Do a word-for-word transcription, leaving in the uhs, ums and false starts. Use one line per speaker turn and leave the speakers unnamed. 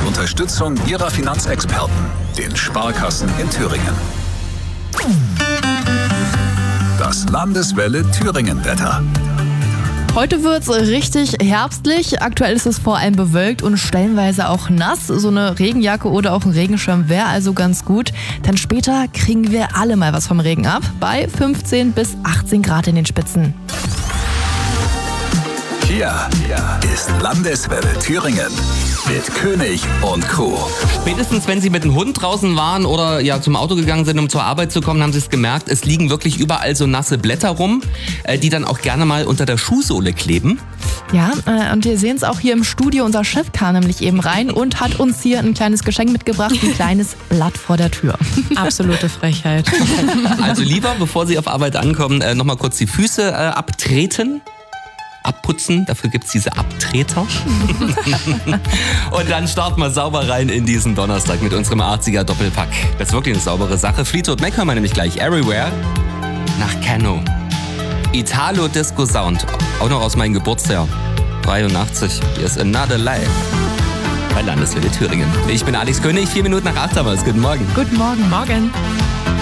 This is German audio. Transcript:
Unterstützung ihrer Finanzexperten, den Sparkassen in Thüringen. Das Landeswelle Thüringen-Wetter.
Heute wird's richtig herbstlich. Aktuell ist es vor allem bewölkt und stellenweise auch nass. So eine Regenjacke oder auch ein Regenschirm wäre also ganz gut. Denn später kriegen wir alle mal was vom Regen ab. Bei fünfzehn bis achtzehn Grad in den Spitzen.
Hier ist Landeswelle Thüringen mit König und Co.
Spätestens, wenn Sie mit dem Hund draußen waren oder ja zum Auto gegangen sind, um zur Arbeit zu kommen, haben Sie es gemerkt, es liegen wirklich überall so nasse Blätter rum, die dann auch gerne mal unter der Schuhsohle kleben.
Ja, und wir sehen es auch hier im Studio. Unser Chef kam nämlich eben rein und hat uns hier ein kleines Geschenk mitgebracht, ein kleines Blatt vor der Tür.
Absolute Frechheit.
Also lieber, bevor Sie auf Arbeit ankommen, nochmal kurz die Füße äh, abtreten. Abputzen, dafür gibt's diese Abtreter. Und dann starten wir sauber rein in diesen Donnerstag mit unserem achtziger Doppelpack. Das ist wirklich eine saubere Sache. Fleetwood Mac hören wir nämlich gleich. Everywhere nach Cano. Italo Disco Sound, auch noch aus meinem Geburtsjahr. dreiundachtzig, hier ist Another Life bei Landeswelle Thüringen. Ich bin Alex König, vier Minuten nach acht haben wir es. Guten Morgen.
Guten Morgen.
Morgen.